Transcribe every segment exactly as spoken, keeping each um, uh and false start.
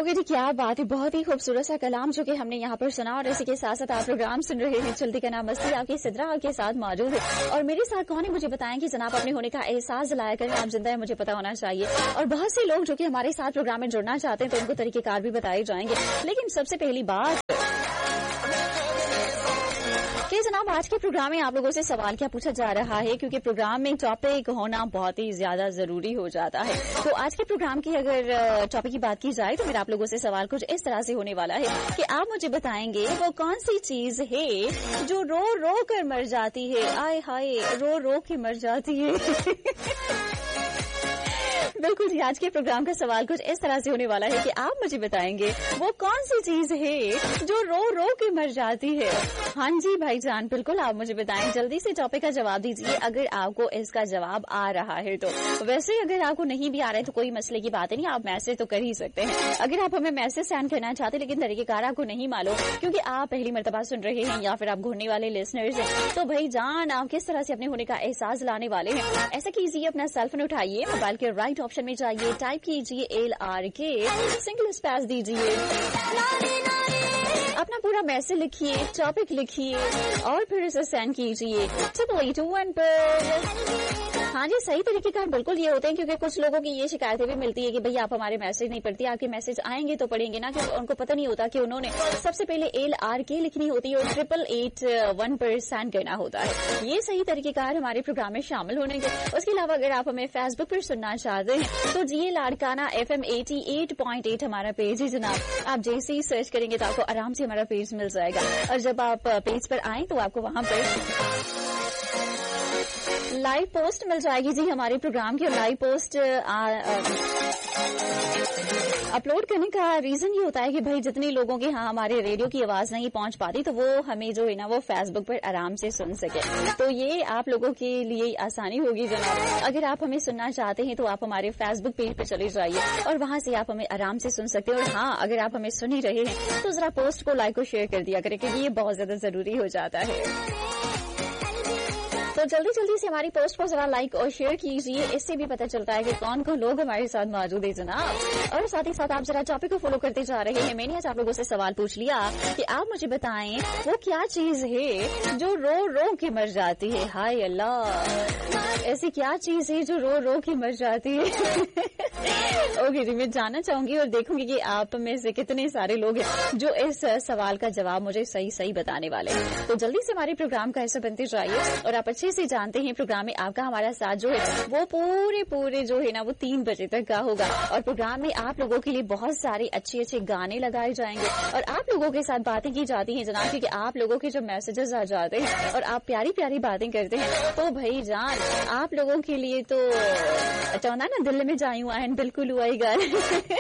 Okay जी, क्या बात है, बहुत ही खूबसूरत सा कलाम जो कि हमने यहाँ पर सुना। और इसी के साथ साथ आप प्रोग्राम सुन रहे हैं चलती का नाम मस्ती, आपकी सिद्रा आपके साथ मौजूद है। और मेरे साथ कौन है मुझे बताएं कि जनाब अपने होने का एहसास दिलाया करें, आप जिंदा है मुझे पता होना चाहिए। और बहुत से लोग जो कि हमारे साथ प्रोग्राम में जुड़ना चाहते हैं तो उनको तरीकेकार भी बताए जाएंगे। लेकिन सबसे पहली बात कि जनाब आज के प्रोग्राम में आप लोगों से सवाल क्या पूछा जा रहा है, क्योंकि प्रोग्राम में टॉपिक होना बहुत ही ज्यादा जरूरी हो जाता है। तो आज के प्रोग्राम की अगर टॉपिक की बात की जाए तो फिर आप लोगों से सवाल कुछ इस तरह से होने वाला है कि आप मुझे बताएंगे वो कौन सी चीज है जो रो रो कर मर जाती है। आय हाय, रो रो के मर जाती है। बिल्कुल जी, आज के प्रोग्राम का सवाल कुछ इस तरह से होने वाला है कि आप मुझे बताएंगे वो कौन सी चीज है जो रो रो के मर जाती है। हाँ जी भाईजान, बिल्कुल आप मुझे बताएं, जल्दी से टॉपिक का जवाब दीजिए अगर आपको इसका जवाब आ रहा है तो। वैसे अगर आपको नहीं भी आ रहा है तो कोई मसले की बात नहीं, आप मैसेज तो कर ही सकते हैं। अगर आप हमें मैसेज सेंड करना चाहते लेकिन तरीकेकार आपको नहीं मालूम क्योंकि आप पहली मर्तबा सुन रहे हैं या फिर आप घूरने वाले लिसनर्स हैं, तो भाईजान आप किस तरह से अपने होने का एहसास लाने वाले हैं, ऐसा कीजिए, अपना सेल फोन उठाइए, मोबाइल के राइट ऑप्शन में जाइए, टाइप कीजिए एल आर के, सिंगल स्पेस दीजिए, अपना पूरा मैसेज लिखिए, टॉपिक लिखिए और फिर इसे सेंड कीजिए ट्रिपल एट वन पर। हाँ जी, सही तरीके का बिल्कुल ये होते हैं क्योंकि कुछ लोगों की ये शिकायतें भी मिलती है कि भैया आप हमारे मैसेज नहीं पढ़ती, आपके मैसेज आएंगे तो पढ़ेंगे ना, क्योंकि उनको पता नहीं होता कि उन्होंने सबसे पहले एल आर के लिखनी होती है और ट्रिपल एट वन पर सेंड करना होता है। ये सही तरीकेकार हमारे प्रोग्राम में शामिल होने के। उसके अलावा अगर आप हमें फेसबुक पर सुनना चाहते हैं तो जी Larkana F M eighty eight point eight हमारा पेज है जनाब। आप जैसे ही सर्च करेंगे तो आपको आराम से हमारा पेज मिल जाएगा। और जब आप पेज पर आए तो आपको वहां पर लाइव पोस्ट मिल जाएगी जी हमारे प्रोग्राम की। लाइव पोस्ट अपलोड करने का रीजन ये होता है कि भाई जितने लोगों के यहाँ हमारे रेडियो की आवाज नहीं पहुंच पाती तो वो हमें जो है ना वो फेसबुक पर आराम से सुन सके। तो ये आप लोगों के लिए आसानी होगी जनाब। अगर आप हमें सुनना चाहते हैं तो आप हमारे फेसबुक पेज पे चले जाइए और वहां से आप हमें आराम से सुन सकते हैं। और हाँ, अगर आप हमें सुन ही रहे हैं तो जरा पोस्ट को लाइक और शेयर कर दिया करें क्योंकि ये बहुत ज्यादा जरूरी हो जाता है। तो जल्दी जल्दी से हमारी पोस्ट को जरा लाइक और शेयर कीजिए, इससे भी पता चलता है कि कौन कौन लोग हमारे साथ मौजूद है जनाब। और साथ ही साथ आप जरा टॉपिक को फॉलो करते जा रहे हैं। मैंने आज आप लोगों से सवाल पूछ लिया कि आप मुझे बताएं वो क्या चीज है जो रो रो के मर जाती है। हाय अल्लाह, ऐसी क्या चीज है जो रो रो के मर जाती है। ओके जी, मैं जानना चाहूंगी और देखूंगी कि आप में से कितने सारे लोग हैं जो इस सवाल का जवाब मुझे सही सही बताने वाले हैं। तो जल्दी से हमारे प्रोग्राम का हिस्सा बनते जाइए। और आप अच्छे से जानते हैं प्रोग्राम में आपका हमारा साथ जो है वो पूरे पूरे जो है ना वो तीन बजे तक का होगा। और प्रोग्राम में आप लोगों के लिए बहुत सारे अच्छे अच्छे गाने लगाए जाएंगे और आप लोगों के साथ बातें की जाती हैं जनाब, क्योंकि आप लोगों के जो मैसेजेस आ जाते हैं और आप प्यारी प्यारी बातें करते हैं तो भाई जान आप लोगों के लिए तो चाहना ना दिल में जायूं आहन बिल्कुल हुआ ही गाल।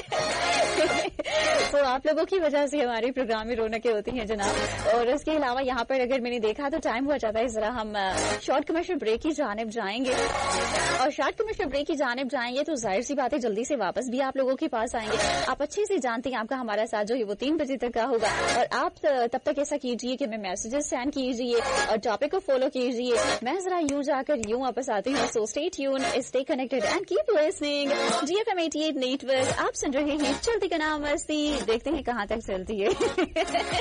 तो आप लोगों की वजह से हमारे प्रोग्राम में रौनकें होती हैं जनाब। और इसके अलावा यहाँ पर अगर मैंने देखा तो टाइम हुआ जाता है, जरा हम शॉर्ट कमर्शियल ब्रेक की जानिब जाएंगे। और शॉर्ट कमर्शियल ब्रेक की जानिब जाएंगे तो जाहिर सी बात है जल्दी से वापस भी आप लोगों के पास आएंगे। आप अच्छे से जानते हैं आपका हमारा साथ जो है वो तीन बजे तक का होगा। और आप तब तक ऐसा कीजिए कि हमें मैसेजेस सेंड कीजिए और टॉपिक को फॉलो कीजिए। मैं जरा यूं जाकर यूं वापस आती हूँ। So stay tune, stay connected and keep listening ji F M eighty eight network. आप सुन रहे हैं चलती का नाम मस्ती, देखते हैं कहाँ तक चलती है।